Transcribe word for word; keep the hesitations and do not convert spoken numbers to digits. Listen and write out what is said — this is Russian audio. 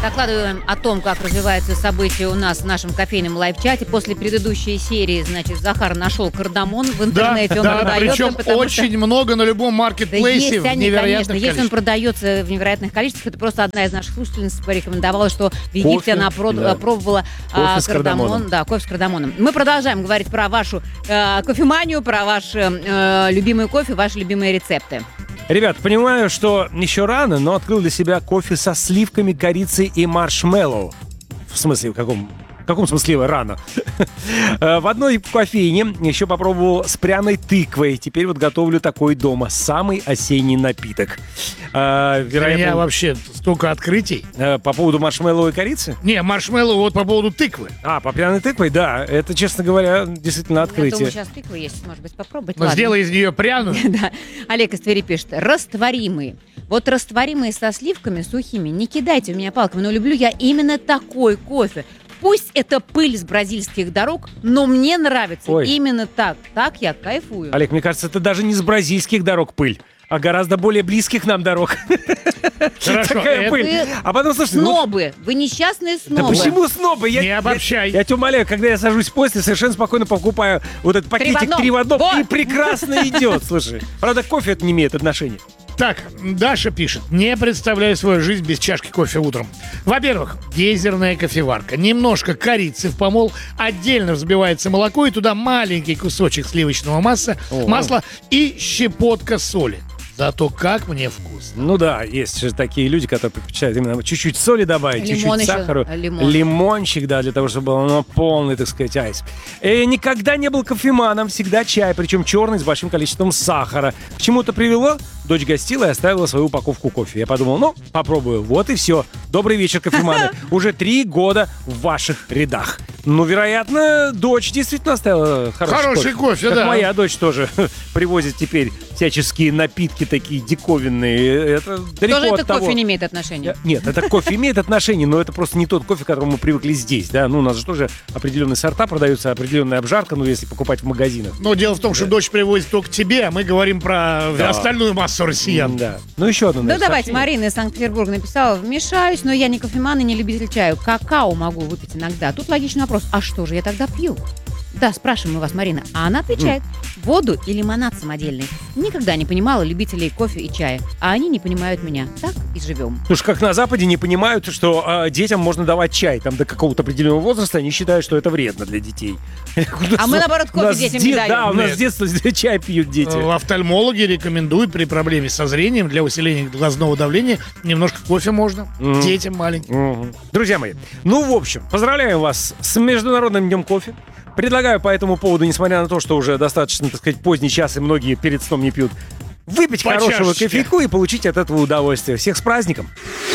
Докладываем о том, как развиваются события у нас в нашем кофейном лайв-чате. После предыдущей серии, значит, Захар нашел кардамон в интернете. Да, он да, продается, причем очень что... много на любом маркетплейсе да в они, невероятных конечно, если он продается в невероятных количествах, это просто одна из наших слушательниц порекомендовала, что в Египте кофе, она прод... да. пробовала а, кардамон. Да, кофе с кардамоном. Мы продолжаем говорить про вашу э, кофеманию, про ваш э, любимый кофе, ваши любимые рецепты. Ребят, понимаю, что еще рано, но открыл для себя кофе со сливками, корицей и маршмеллоу. В смысле, в каком... В каком смысле рано? В одной кофейне еще попробовал с пряной тыквой. Теперь вот готовлю такой дома. Самый осенний напиток. А, вероятно... Для меня вообще столько открытий. А, по поводу маршмеллоу и корицы? Не, маршмеллоу вот по поводу тыквы. А, по пряной тыквой, да. Это, честно говоря, действительно открытие. Я думаю, сейчас тыква есть, может быть, попробовать. Но сделай из нее пряную. Да. Олег из Твери пишет. Растворимые. Вот растворимые со сливками сухими. Не кидайте у меня палками, но люблю я именно такой кофе. Пусть это пыль с бразильских дорог, но мне нравится Ой. именно так. Так я кайфую. Олег, мне кажется, это даже не с бразильских дорог пыль, а гораздо более близких нам дорог. Хорошо. Такая пыль. А потом, слушайте... Снобы. Вы несчастные снобы. Да почему снобы? Я, не обобщай. Я, я тебя умоляю, когда я сажусь в поезд, я совершенно спокойно покупаю вот этот пакетик три в одном, вот. И прекрасно идет, слушай. Правда, кофе это не имеет отношения. Так, Даша пишет. Не представляю свою жизнь без чашки кофе утром. Во-первых, гейзерная кофеварка. Немножко корицы в помол. Отдельно взбивается молоко, и туда маленький кусочек сливочного масла, масла и щепотка соли. Зато как мне вкусно. Ну да, есть же такие люди, которые предпочитают именно чуть-чуть соли добавить, лимон чуть-чуть сахару. Лимон. Лимончик, да, для того, чтобы был ну, полный, так сказать, айс. И никогда не был кофеманом, всегда чай, причем черный с большим количеством сахара. К чему-то привело? Дочь гостила и оставила свою упаковку кофе. Я подумал, ну, попробую. Вот и все. Добрый вечер, кофеманы. Уже три года в ваших рядах. Ну, вероятно, дочь действительно оставила хороший, хороший кофе. кофе как да. моя дочь тоже привозит теперь всяческие напитки такие диковинные. Это далеко тоже от это того... кофе не имеет отношения? Нет, это кофе имеет отношение, но это просто не тот кофе, к которому мы привыкли здесь. Да? Ну, у нас же тоже определенные сорта продаются, определенная обжарка, ну, если покупать в магазинах. Но дело в том, что да. дочь привозит только тебе, а мы говорим про да. остальную массу россиян. Да. Ну, еще одно. Ну, давайте, Марина из Санкт-Петербурга написала. Вмешаюсь, но я не кофеман и не любитель чаю. Какао могу выпить иногда. Тут логичный вопрос. А что же я тогда пью? Да, спрашиваем мы вас, Марина. А она отвечает. Воду и лимонад самодельный. Никогда не понимала любителей кофе и чая. А они не понимают меня. Так и живем. Слушай, как на Западе не понимают, что э, детям можно давать чай. Там до какого-то определенного возраста они считают, что это вредно для детей. А мы, наоборот, кофе детям не даем. Да, у нас с детства чай пьют дети. Офтальмологи рекомендуют при проблеме со зрением для усиления глазного давления немножко кофе можно. Mm. Детям маленьким. Mm-hmm. Друзья мои, ну, в общем, поздравляем вас с Международным днем кофе. Предлагаю по этому поводу, несмотря на то, что уже достаточно, так сказать, поздний час, и многие перед сном не пьют, выпить по хорошего чашечке. кофейку и получить от этого удовольствие. Всех с праздником!